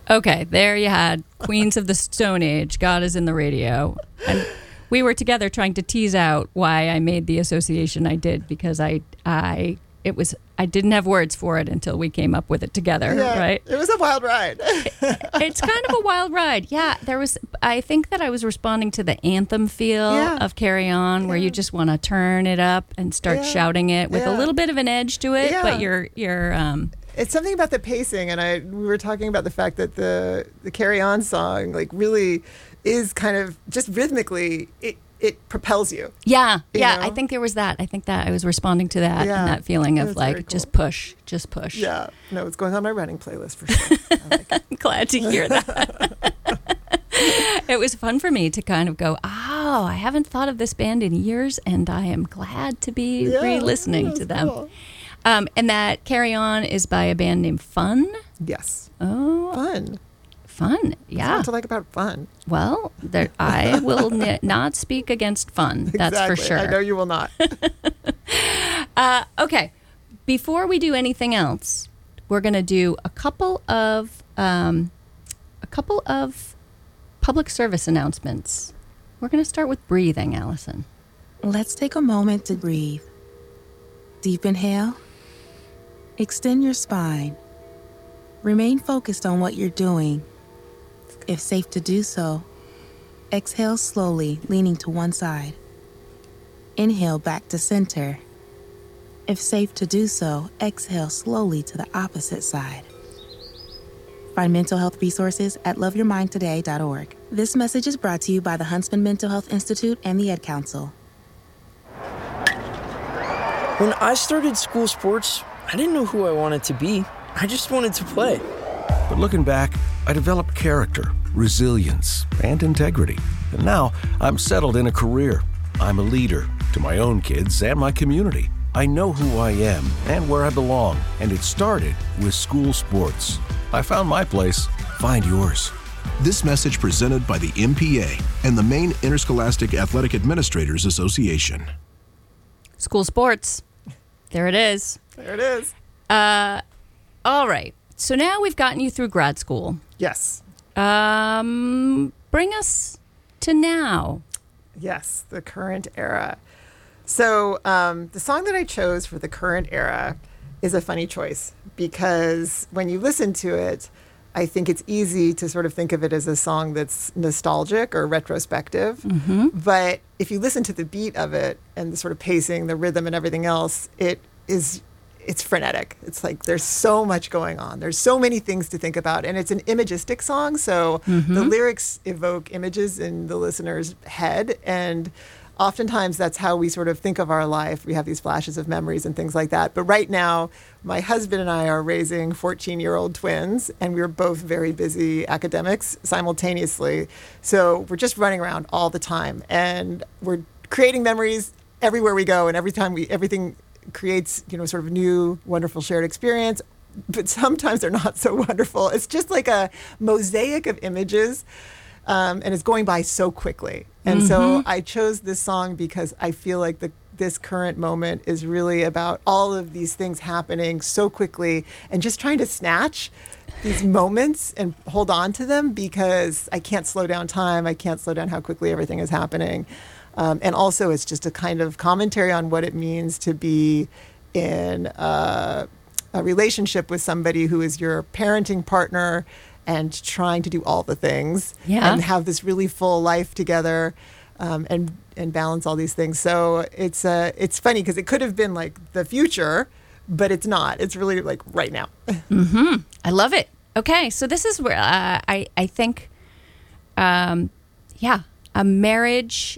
Okay, there you had Queens of the Stone Age, God is in the Radio. And we were together trying to tease out why I made the association I did, because I didn't have words for it until we came up with it together, right? It was a wild ride. It's kind of a wild ride. Yeah, I think that I was responding to the anthem feel of Carry On, where you just want to turn it up and start shouting it with a little bit of an edge to it, but you're it's something about the pacing, and we were talking about the fact that the Carry On song like really is kind of just rhythmically it propels you. Yeah, you know? I think there was that. I think that I was responding to that and that feeling of like, cool. just push. Yeah, no, it's going on my running playlist for sure. I like it. I'm glad to hear that. It was fun for me to kind of go, I haven't thought of this band in years, and I am glad to be re-listening to them. Cool. And that Carry On is by a band named Fun. Yes. Oh. Fun, yeah. What's to like about Fun? Well, I will not speak against Fun. That's for sure. I know you will not. Okay. Before we do anything else, we're going to do a couple of public service announcements. We're going to start with breathing, Allison. Let's take a moment to breathe. Deep inhale. Extend your spine. Remain focused on what you're doing. If safe to do so, exhale slowly, leaning to one side. Inhale back to center. If safe to do so, exhale slowly to the opposite side. Find mental health resources at loveyourmindtoday.org. This message is brought to you by the Huntsman Mental Health Institute and the Ad Council. When I started school sports, I didn't know who I wanted to be. I just wanted to play. But looking back, I developed character, resilience, and integrity. And now I'm settled in a career. I'm a leader to my own kids and my community. I know who I am and where I belong, and it started with school sports. I found my place. Find yours. This message presented by the MPA and the Maine Interscholastic Athletic Administrators Association. School sports. There it is. There it is. All right. So now we've gotten you through grad school. Yes. Bring us to now. Yes, the current era. So the song that I chose for the current era is a funny choice, because when you listen to it, I think it's easy to sort of think of it as a song that's nostalgic or retrospective. Mm-hmm. But if you listen to the beat of it and the sort of pacing, the rhythm and everything else, it's frenetic. It's like there's so much going on. There's so many things to think about. And it's an imagistic song. So the lyrics evoke images in the listener's head. And oftentimes that's how we sort of think of our life. We have these flashes of memories and things like that. But right now, my husband and I are raising 14-year-old twins, and we're both very busy academics simultaneously. So we're just running around all the time. And we're creating memories everywhere we go. And every time everything creates, sort of new, wonderful shared experience. But sometimes they're not so wonderful. It's just like a mosaic of images. And it's going by so quickly. And so I chose this song because I feel like this current moment is really about all of these things happening so quickly and just trying to snatch these moments and hold on to them, because I can't slow down time. I can't slow down how quickly everything is happening. And also it's just a kind of commentary on what it means to be in a relationship with somebody who is your parenting partner and trying to do all the things and have this really full life together, and balance all these things. So it's funny because it could have been like the future, but it's not. It's really like right now. Mm-hmm. I love it. Okay, so this is where I think, a marriage